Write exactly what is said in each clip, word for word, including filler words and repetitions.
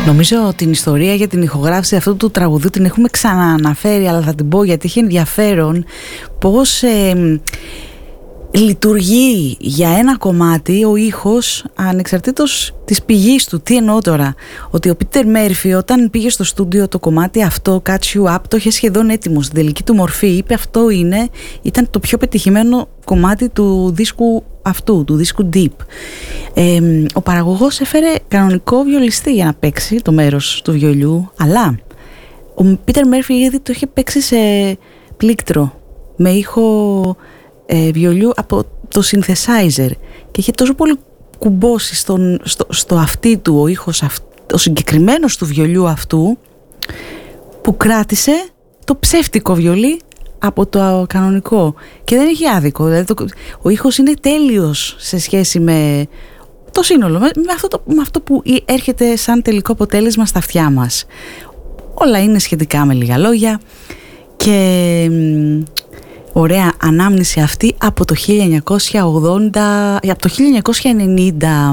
Νομίζω την ιστορία για την ηχογράφηση αυτού του τραγουδίου την έχουμε ξανααναφέρει, αλλά θα την πω γιατί έχει ενδιαφέρον πώς ε, λειτουργεί για ένα κομμάτι ο ήχος ανεξαρτήτως της πηγής του. Τι εννοώ τώρα? Ότι ο Πίτερ Μέρφυ όταν πήγε στο στούντιο το κομμάτι αυτό, Catch You Up, το είχε σχεδόν έτοιμο στην τελική του μορφή. Είπε αυτό είναι, ήταν το πιο πετυχημένο κομμάτι του δίσκου αυτού, του δίσκου Deep. Ε, ο παραγωγός έφερε κανονικό βιολιστή για να παίξει το μέρος του βιολιού, αλλά ο Πίτερ Μέρφυ ήδη το είχε παίξει σε πλήκτρο με ήχο ε, βιολιού από το synthesizer και είχε τόσο πολύ κουμπώσει στον, στο, στο αυτί του ο ήχος αυ, ο συγκεκριμένος του βιολιού αυτού, που κράτησε το ψεύτικο βιολί από το κανονικό και δεν έχει άδικο. Δηλαδή το, ο ήχος είναι τέλειος σε σχέση με το σύνολο, με, με, αυτό το, με αυτό που έρχεται σαν τελικό αποτέλεσμα στα αυτιά μας. Όλα είναι σχετικά, με λίγα λόγια, και μ, ωραία ανάμνηση αυτή από το χίλια εννιακόσια ογδόντα, από το χίλια εννιακόσια ενενήντα.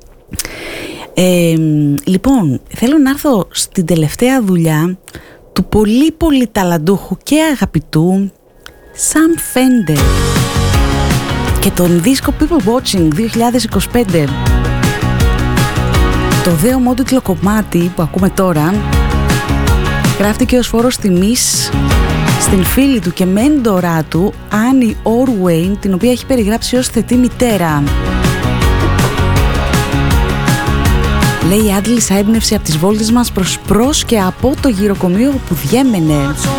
Ε, λοιπόν, θέλω να έρθω στην τελευταία δουλειά του πολύ πολύ ταλαντούχου και αγαπητού Sam Fender και τον δίσκο People Watching δύο χιλιάδες είκοσι πέντε. Το δε ομότιτλο κομμάτι που ακούμε τώρα γράφτηκε ως φόρος τιμής στην φίλη του και μέντορά του Annie Orwayne, την οποία έχει περιγράψει ως θετή μητέρα. Λέει, άντλησα έμπνευση από τις βόλτες μας προς προς και από το γυροκομείο που διέμενε.